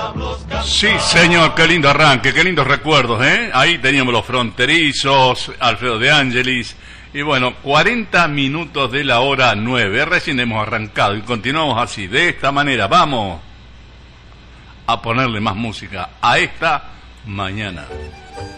Sí, señor, qué lindo arranque, qué lindos recuerdos, ¿eh? Ahí teníamos Los Fronterizos, Alfredo de Angelis, y bueno, 40 minutos de la hora 9, recién hemos arrancado y continuamos así, de esta manera, vamos a ponerle más música a esta mañana.